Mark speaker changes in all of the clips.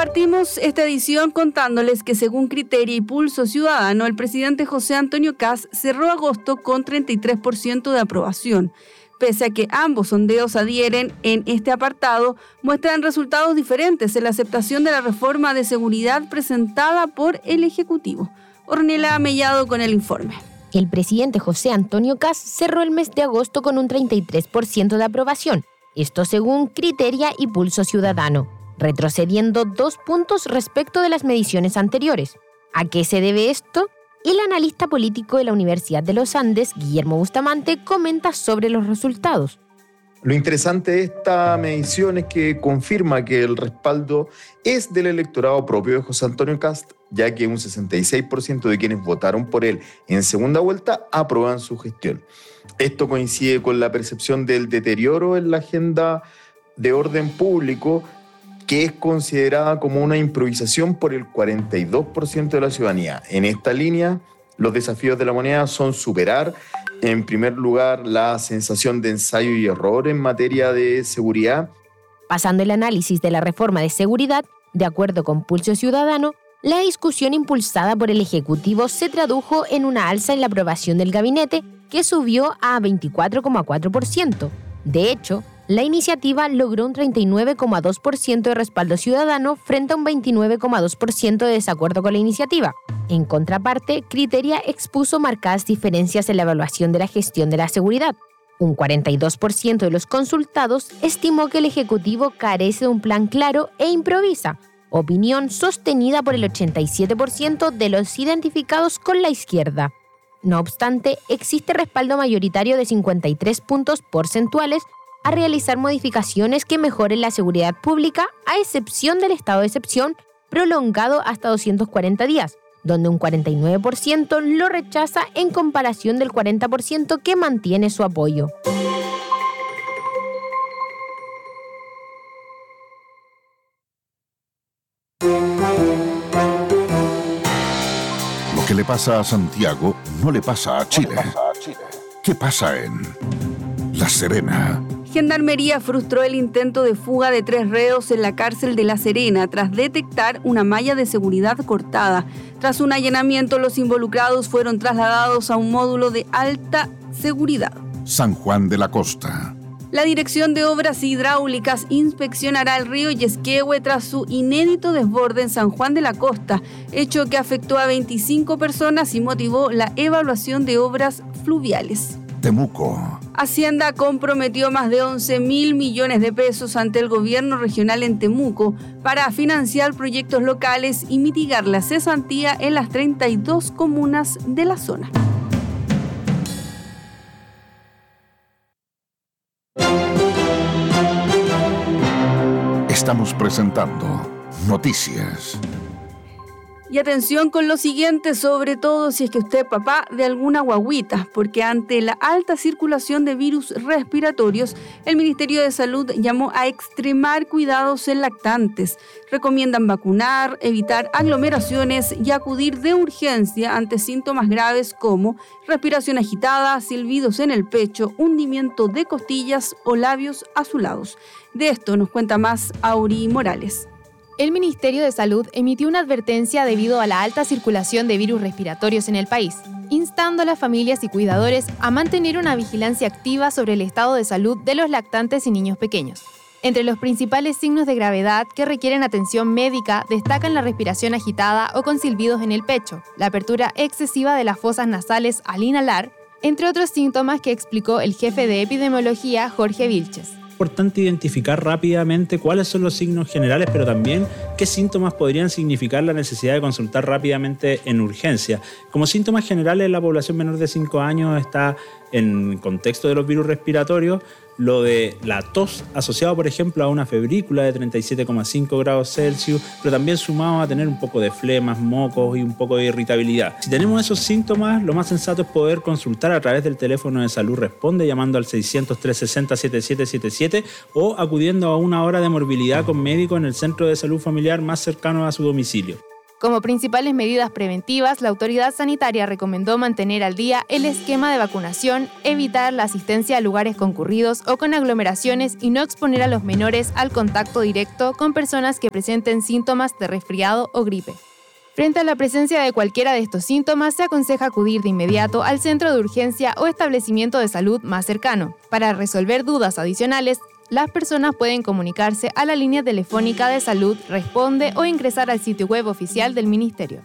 Speaker 1: Partimos esta edición contándoles que según Criteria y Pulso Ciudadano, el presidente José Antonio Kast cerró agosto con 33% de aprobación. Pese a que ambos sondeos adhieren en este apartado, muestran resultados diferentes en la aceptación de la reforma de seguridad presentada por el Ejecutivo. Ornella Mellado con el informe.
Speaker 2: El presidente José Antonio Kast cerró el mes de agosto con un 33% de aprobación, esto según Criteria y Pulso Ciudadano, retrocediendo 2 puntos respecto de las mediciones anteriores. ¿A qué se debe esto? El analista político de la Universidad de los Andes, Guillermo Bustamante, comenta sobre los resultados.
Speaker 3: Lo interesante de esta medición es que confirma que el respaldo es del electorado propio de José Antonio Kast, ya que un 66% de quienes votaron por él en segunda vuelta aprueban su gestión. Esto coincide con la percepción del deterioro en la agenda de orden público, que es considerada como una improvisación por el 42% de la ciudadanía. En esta línea, los desafíos de la moneda son superar, en primer lugar, la sensación de ensayo y error en materia de seguridad.
Speaker 2: Pasando el análisis de la reforma de seguridad, de acuerdo con Pulso Ciudadano, la discusión impulsada por el Ejecutivo se tradujo en una alza en la aprobación del gabinete, que subió a 24,4%. De hecho, la iniciativa logró un 39,2% de respaldo ciudadano frente a un 29,2% de desacuerdo con la iniciativa. En contraparte, Criteria expuso marcadas diferencias en la evaluación de la gestión de la seguridad. Un 42% de los consultados estimó que el Ejecutivo carece de un plan claro e improvisa, opinión sostenida por el 87% de los identificados con la izquierda. No obstante, existe respaldo mayoritario de 53 puntos porcentuales a realizar modificaciones que mejoren la seguridad pública, a excepción del estado de excepción prolongado hasta 240 días, donde un 49% lo rechaza en comparación del 40% que mantiene su apoyo.
Speaker 4: Lo que le pasa a Santiago no le pasa a Chile. ¿Qué pasa en La Serena?
Speaker 1: Gendarmería frustró el intento de fuga de 3 reos en la cárcel de La Serena tras detectar una malla de seguridad cortada. Tras un allanamiento, los involucrados fueron trasladados a un módulo de alta seguridad.
Speaker 4: San Juan de la Costa.
Speaker 1: La Dirección de Obras Hidráulicas inspeccionará el río Yesquehue tras su inédito desborde en San Juan de la Costa, hecho que afectó a 25 personas y motivó la evaluación de obras fluviales.
Speaker 4: Temuco.
Speaker 1: Hacienda comprometió más de 11.000 millones de pesos ante el gobierno regional en Temuco para financiar proyectos locales y mitigar la cesantía en las 32 comunas de la zona.
Speaker 4: Estamos presentando Noticias.
Speaker 1: Y atención con lo siguiente, sobre todo si es que usted es papá de alguna guagüita, porque ante la alta circulación de virus respiratorios, el Ministerio de Salud llamó a extremar cuidados en lactantes. Recomiendan vacunar, evitar aglomeraciones y acudir de urgencia ante síntomas graves como respiración agitada, silbidos en el pecho, hundimiento de costillas o labios azulados. De esto nos cuenta más Auri Morales.
Speaker 5: El Ministerio de Salud emitió una advertencia debido a la alta circulación de virus respiratorios en el país, instando a las familias y cuidadores a mantener una vigilancia activa sobre el estado de salud de los lactantes y niños pequeños. Entre los principales signos de gravedad que requieren atención médica destacan la respiración agitada o con silbidos en el pecho, la apertura excesiva de las fosas nasales al inhalar, entre otros síntomas que explicó el jefe de epidemiología, Jorge Vilches.
Speaker 6: Es importante identificar rápidamente cuáles son los signos generales, pero también qué síntomas podrían significar la necesidad de consultar rápidamente en urgencia. Como síntomas generales, la población menor de 5 años está en contexto de los virus respiratorios, lo de la tos asociado, por ejemplo, a una febrícula de 37,5 grados Celsius, pero también sumado a tener un poco de flemas, mocos y un poco de irritabilidad. Si tenemos esos síntomas, lo más sensato es poder consultar a través del teléfono de Salud Responde llamando al 600-360-7777 o acudiendo a una hora de morbilidad con médico en el centro de salud familiar más cercano a su domicilio.
Speaker 5: Como principales medidas preventivas, la autoridad sanitaria recomendó mantener al día el esquema de vacunación, evitar la asistencia a lugares concurridos o con aglomeraciones y no exponer a los menores al contacto directo con personas que presenten síntomas de resfriado o gripe. Frente a la presencia de cualquiera de estos síntomas, se aconseja acudir de inmediato al centro de urgencia o establecimiento de salud más cercano. Para resolver dudas adicionales, las personas pueden comunicarse a la línea telefónica de salud Responde o ingresar al sitio web oficial del Ministerio.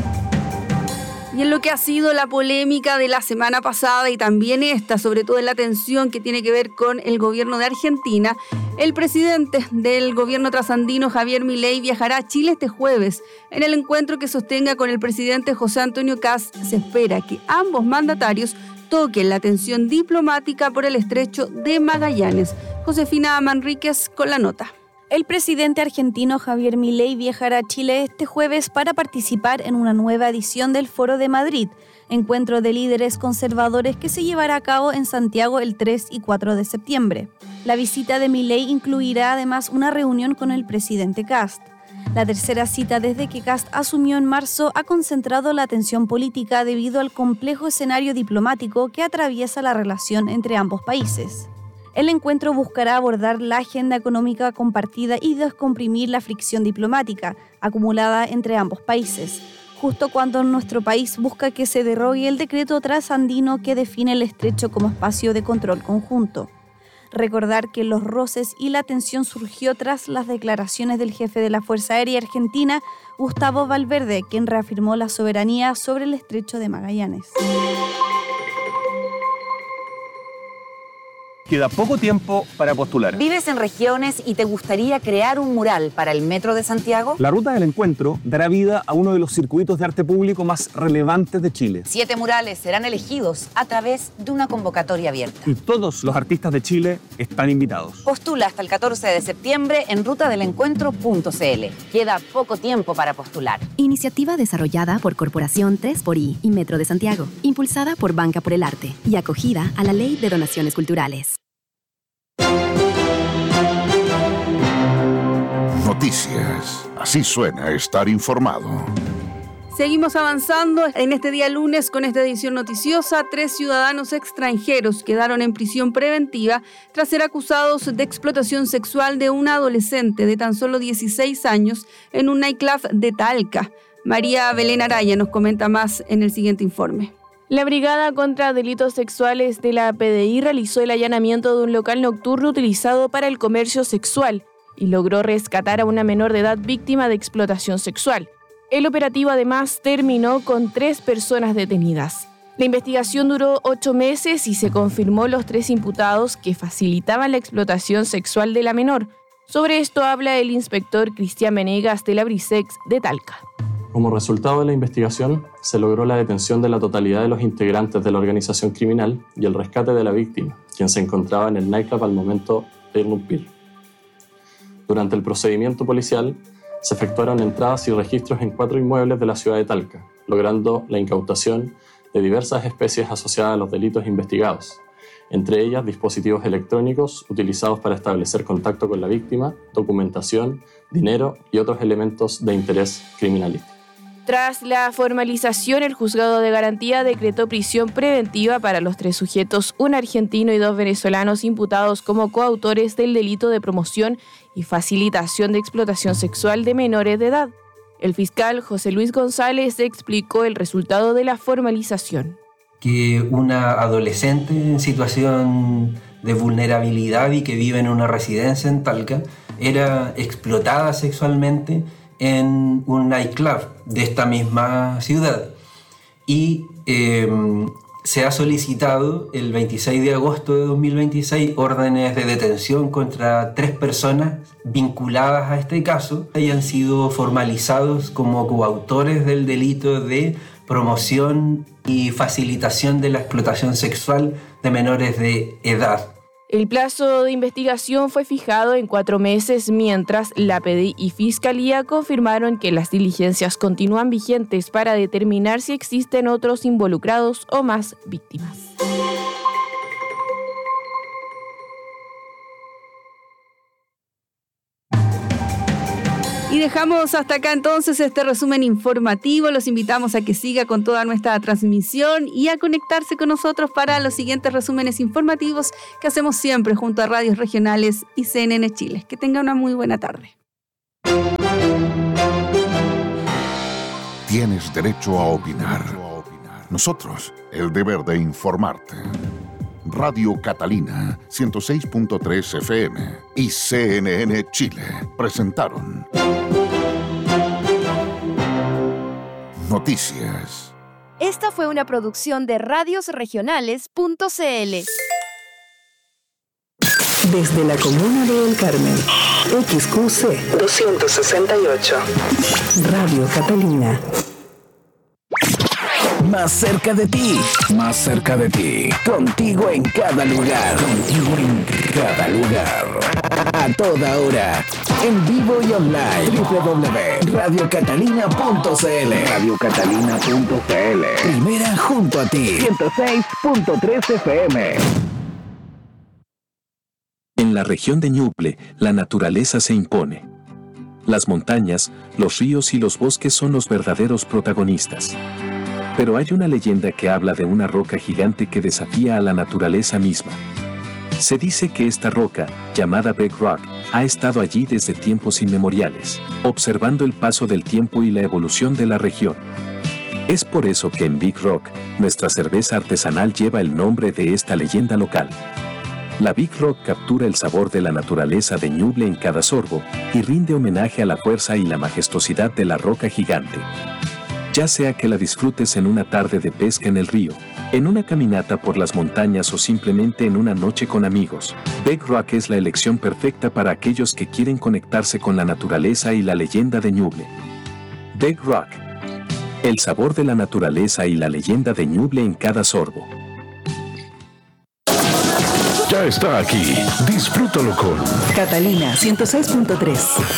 Speaker 1: Y en lo que ha sido la polémica de la semana pasada y también esta, sobre todo en la tensión que tiene que ver con el gobierno de Argentina, el presidente del gobierno trasandino, Javier Milei, viajará a Chile este jueves. En el encuentro que sostenga con el presidente José Antonio Kast, se espera que ambos mandatarios toquen la tensión diplomática por el estrecho de Magallanes. Josefina Manríquez con la nota.
Speaker 7: El presidente argentino Javier Milei viajará a Chile este jueves para participar en una nueva edición del Foro de Madrid, encuentro de líderes conservadores que se llevará a cabo en Santiago el 3 y 4 de septiembre. La visita de Milei incluirá además una reunión con el presidente Kast. La tercera cita desde que Kast asumió en marzo ha concentrado la atención política debido al complejo escenario diplomático que atraviesa la relación entre ambos países. El encuentro buscará abordar la agenda económica compartida y descomprimir la fricción diplomática acumulada entre ambos países, justo cuando nuestro país busca que se derrogue el decreto trasandino que define el estrecho como espacio de control conjunto. Recordar que los roces y la tensión surgió tras las declaraciones del jefe de la Fuerza Aérea Argentina, Gustavo Valverde, quien reafirmó la soberanía sobre el estrecho de Magallanes.
Speaker 8: Queda poco tiempo para postular.
Speaker 9: ¿Vives en regiones y te gustaría crear un mural para el Metro de Santiago?
Speaker 8: La Ruta del Encuentro dará vida a uno de los circuitos de arte público más relevantes de Chile.
Speaker 9: 7 murales serán elegidos a través de una convocatoria abierta.
Speaker 8: Y todos los artistas de Chile están invitados.
Speaker 9: Postula hasta el 14 de septiembre en rutadelencuentro.cl. Queda poco tiempo para postular.
Speaker 10: Iniciativa desarrollada por Corporación 3xI y Metro de Santiago, impulsada por Banca por el Arte y acogida a la Ley de Donaciones Culturales.
Speaker 4: Noticias. Así suena estar informado.
Speaker 1: Seguimos avanzando en este día lunes con esta edición noticiosa. 3 ciudadanos extranjeros quedaron en prisión preventiva tras ser acusados de explotación sexual de una adolescente de tan solo 16 años en un nightclub de Talca. María Belén Araya nos comenta más en el siguiente informe.
Speaker 11: La Brigada contra Delitos Sexuales de la PDI realizó el allanamiento de un local nocturno utilizado para el comercio sexual y logró rescatar a una menor de edad víctima de explotación sexual. El operativo además terminó con 3 personas detenidas. La investigación duró 8 meses y se confirmó los 3 imputados que facilitaban la explotación sexual de la menor. Sobre esto habla el inspector Cristian Venegas de la Brisex de Talca.
Speaker 12: Como resultado de la investigación, se logró la detención de la totalidad de los integrantes de la organización criminal y el rescate de la víctima, quien se encontraba en el nightclub al momento de irrumpir. Durante el procedimiento policial, se efectuaron entradas y registros en 4 inmuebles de la ciudad de Talca, logrando la incautación de diversas especies asociadas a los delitos investigados, entre ellas dispositivos electrónicos utilizados para establecer contacto con la víctima, documentación, dinero y otros elementos de interés criminalístico.
Speaker 11: Tras la formalización, el juzgado de garantía decretó prisión preventiva para los 3 sujetos, un argentino y 2 venezolanos imputados como coautores del delito de promoción y facilitación de explotación sexual de menores de edad. El fiscal José Luis González explicó el resultado de la formalización.
Speaker 13: Que una adolescente en situación de vulnerabilidad y que vive en una residencia en Talca era explotada sexualmente en un nightclub de esta misma ciudad y se ha solicitado el 26 de agosto de 2026 órdenes de detención contra 3 personas vinculadas a este caso y han sido formalizados como coautores del delito de promoción y facilitación de la explotación sexual de menores de edad.
Speaker 11: El plazo de investigación fue fijado en 4 meses, mientras la PDI y Fiscalía confirmaron que las diligencias continúan vigentes para determinar si existen otros involucrados o más víctimas.
Speaker 1: Y dejamos hasta acá entonces este resumen informativo. Los invitamos a que siga con toda nuestra transmisión y a conectarse con nosotros para los siguientes resúmenes informativos que hacemos siempre junto a radios regionales y CNN Chile. Que tenga una muy buena tarde.
Speaker 4: Tienes derecho a opinar. Nosotros, el deber de informarte. Radio Catalina, 106.3 FM y CNN Chile presentaron Noticias.
Speaker 14: Esta fue una producción de radiosregionales.cl.
Speaker 15: Desde la comuna de El Carmen, XQC 268. Radio Catalina.
Speaker 16: Más cerca de ti. Más cerca de ti. Contigo en cada lugar. Contigo en cada lugar. A toda hora. En vivo y online. www.radiocatalina.cl. Radiocatalina.cl. Primera junto a ti. 106.3 FM.
Speaker 17: En la región de Ñuble, la naturaleza se impone. Las montañas, los ríos y los bosques son los verdaderos protagonistas. Pero hay una leyenda que habla de una roca gigante que desafía a la naturaleza misma. Se dice que esta roca, llamada Big Rock, ha estado allí desde tiempos inmemoriales, observando el paso del tiempo y la evolución de la región. Es por eso que en Big Rock, nuestra cerveza artesanal lleva el nombre de esta leyenda local. La Big Rock captura el sabor de la naturaleza de Ñuble en cada sorbo y rinde homenaje a la fuerza y la majestuosidad de la roca gigante. Ya sea que la disfrutes en una tarde de pesca en el río, en una caminata por las montañas o simplemente en una noche con amigos, Big Rock es la elección perfecta para aquellos que quieren conectarse con la naturaleza y la leyenda de Ñuble. Big Rock. El sabor de la naturaleza y la leyenda de Ñuble en cada sorbo.
Speaker 4: Ya está aquí. Disfrútalo con
Speaker 15: Catalina 106.3.